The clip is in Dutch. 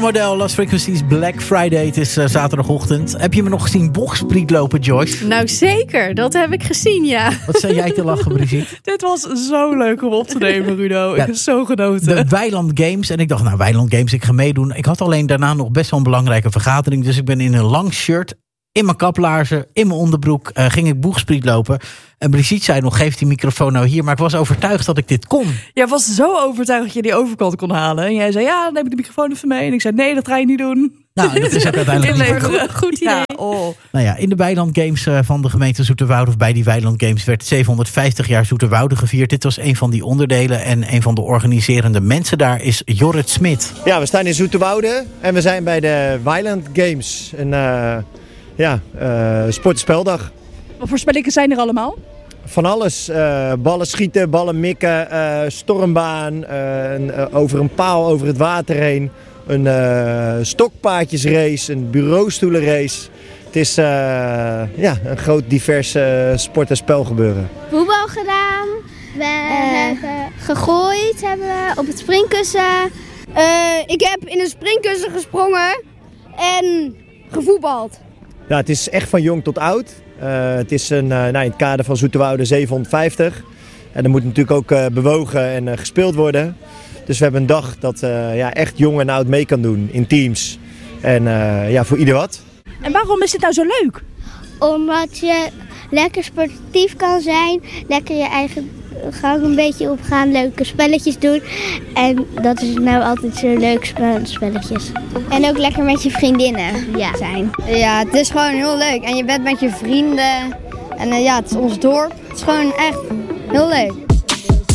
Supermodel, Lost Frequencies, Black Friday. Het is zaterdagochtend. Heb je me nog gezien bogspriet lopen, Joyce? Nou zeker, dat heb ik gezien, ja. Wat zei jij te lachen, Brigitte? Dit was zo leuk om op te nemen, Rudo. Ja, ik heb zo genoten. De Weiland Games. En ik dacht, Weiland Games, ik ga meedoen. Ik had alleen daarna nog best wel een belangrijke vergadering. Dus ik ben in een lang shirt, in mijn kaplaarzen, in mijn onderbroek, ging ik boegspriet lopen. En Brigitte zei nog, geef die microfoon nou hier. Maar ik was overtuigd dat ik dit kon. Jij was zo overtuigd dat je die overkant kon halen. En jij zei, ja, dan neem ik de microfoon even mee. En ik zei, nee, dat ga je niet doen. Nou, dat is ook uiteindelijk niet gelukt. Goed idee. Ja, oh. Nou ja, in de Weiland Games van de gemeente Zoeterwoude, of bij die Weiland Games, werd 750 jaar Zoeterwoude gevierd. Dit was een van die onderdelen. En een van de organiserende mensen daar is Jorrit Smit. Ja, we staan in Zoeterwoude en we zijn bij de Weiland Games. Een sport- en speldag. Wat voor spelletjes zijn er allemaal? Van alles. Ballen schieten, ballen mikken, stormbaan, over een paal over het water heen. Een stokpaardjesrace, een bureaustoelenrace. Het is een groot divers sport- en spelgebeuren. Voetbal gedaan. We hebben gegooid op het springkussen. Ik heb in een springkussen gesprongen en gevoetbald. Ja, het is echt van jong tot oud. Het is in het kader van Zoeterwoude 750. En er moet natuurlijk ook bewogen en gespeeld worden. Dus we hebben een dag dat echt jong en oud mee kan doen in teams. En voor ieder wat. En waarom is dit nou zo leuk? Omdat je lekker sportief kan zijn, lekker je eigen gang een beetje opgaan, leuke spelletjes doen. En dat is nou altijd zo leuk, spelletjes. En ook lekker met je vriendinnen zijn. Ja, het is gewoon heel leuk. En je bent met je vrienden. En het is ons dorp. Het is gewoon echt heel leuk.